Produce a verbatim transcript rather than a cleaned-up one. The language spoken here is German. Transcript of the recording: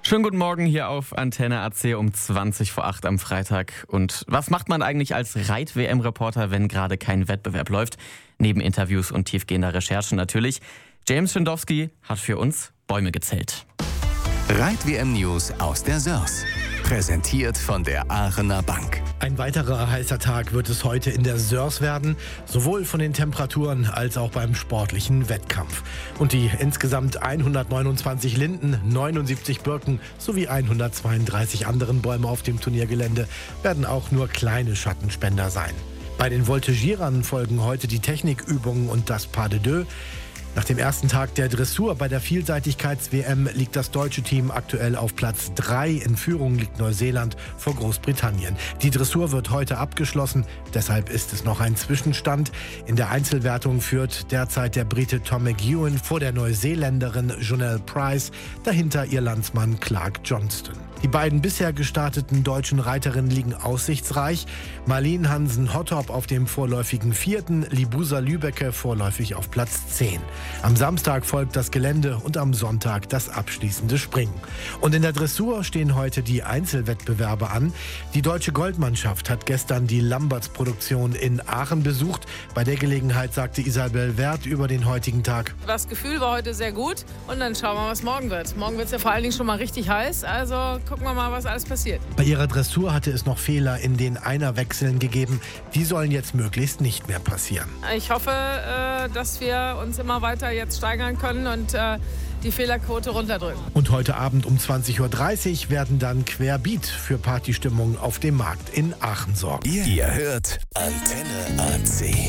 Schönen guten Morgen hier auf Antenne A C um zwanzig vor acht am Freitag. Und was macht man eigentlich als Reit-W M-Reporter, wenn gerade kein Wettbewerb läuft? Neben Interviews und tiefgehender Recherchen natürlich. James Schindowski hat für uns Bäume gezählt. Reit-W M-News aus der Sörs. Präsentiert von der Aachener Bank. Ein weiterer heißer Tag wird es heute in der Sörs werden, sowohl von den Temperaturen als auch beim sportlichen Wettkampf. Und die insgesamt hundertneunundzwanzig Linden, neunundsiebzig Birken sowie hundertzweiunddreißig anderen Bäume auf dem Turniergelände werden auch nur kleine Schattenspender sein. Bei den Voltigierern folgen heute die Technikübungen und das Pas de Deux. Nach dem ersten Tag der Dressur bei der Vielseitigkeits-W M liegt das deutsche Team aktuell auf Platz drei. In Führung liegt Neuseeland vor Großbritannien. Die Dressur wird heute abgeschlossen, deshalb ist es noch ein Zwischenstand. In der Einzelwertung führt derzeit der Brite Tom McEwen vor der Neuseeländerin Jonelle Price, dahinter ihr Landsmann Clark Johnston. Die beiden bisher gestarteten deutschen Reiterinnen liegen aussichtsreich. Marleen Hansen-Hottop auf dem vorläufigen vierten, Libusa Lübecke vorläufig auf Platz zehn. Am Samstag folgt das Gelände und am Sonntag das abschließende Springen. Und in der Dressur stehen heute die Einzelwettbewerbe an. Die deutsche Goldmannschaft hat gestern die Lamberts-Produktion in Aachen besucht. Bei der Gelegenheit sagte Isabel Werth über den heutigen Tag: Das Gefühl war heute sehr gut und dann schauen wir mal, was morgen wird. Morgen wird es ja vor allen Dingen schon mal richtig heiß, also gucken wir mal, was alles passiert. Bei ihrer Dressur hatte es noch Fehler in den Einerwechseln gegeben. Die sollen jetzt möglichst nicht mehr passieren. Ich hoffe, dass wir uns immer weiter jetzt steigern können und die Fehlerquote runterdrücken. Und heute Abend um zwanzig Uhr dreißig werden dann Querbeat für Partystimmung auf dem Markt in Aachen sorgen. Ihr, ihr hört Antenne A C.